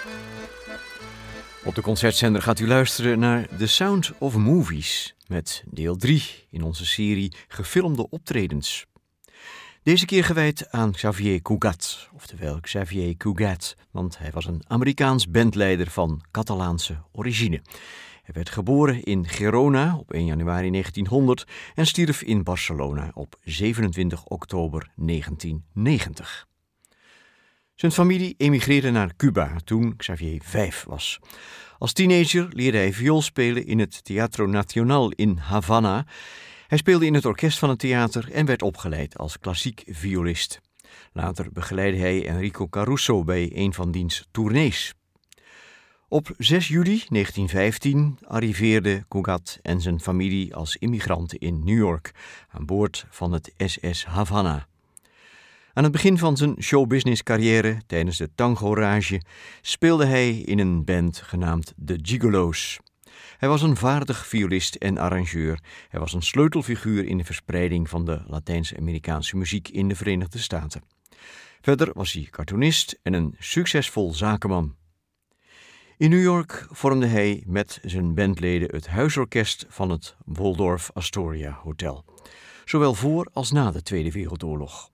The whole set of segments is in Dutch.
Op de concertzender gaat u luisteren naar The Sound of Movies met deel 3 in onze serie gefilmde optredens. Deze keer gewijd aan Xavier Cugat, oftewel Xavier Cugat, want hij was een Amerikaans bandleider van Catalaanse origine. Hij werd geboren in Gerona op 1 januari 1900 en stierf in Barcelona op 27 oktober 1990. Zijn familie emigreerde naar Cuba toen Xavier 5 was. Als teenager leerde hij viool spelen in het Teatro Nacional in Havana. Hij speelde in het orkest van het theater en werd opgeleid als klassiek violist. Later begeleidde hij Enrico Caruso bij een van diens tournees. Op 6 juli 1915 arriveerde Cugat en zijn familie als immigranten in New York aan boord van het SS Havana. Aan het begin van zijn showbusiness-carrière tijdens de tango-rage speelde hij in een band genaamd The Gigolo's. Hij was een vaardig violist en arrangeur. Hij was een sleutelfiguur in de verspreiding van de Latijns-Amerikaanse muziek in de Verenigde Staten. Verder was hij cartoonist en een succesvol zakenman. In New York vormde hij met zijn bandleden het huisorkest van het Waldorf Astoria Hotel, zowel voor als na de Tweede Wereldoorlog.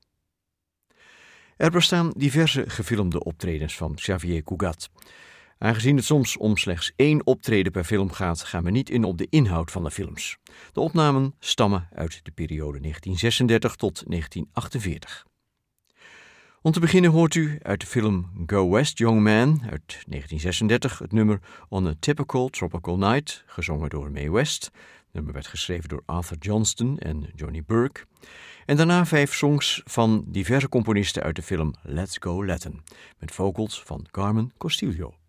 Er bestaan diverse gefilmde optredens van Xavier Cugat. Aangezien het soms om slechts 1 optreden per film gaat, gaan we niet in op de inhoud van de films. De opnamen stammen uit de periode 1936 tot 1948. Om te beginnen hoort u uit de film Go West, Young Man uit 1936 het nummer On a Typical Tropical Night, gezongen door Mae West. Het nummer werd geschreven door Arthur Johnston en Johnny Burke. En daarna 5 songs van diverse componisten uit de film Let's Go Latin, met vocals van Carmen Castillo.